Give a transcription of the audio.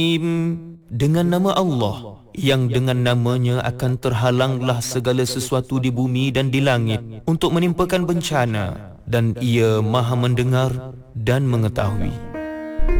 Dengan nama Allah, yang dengan namanya akan terhalanglah segala sesuatu di bumi dan di langit untuk menimpakan bencana, dan Ia Maha mendengar dan mengetahui.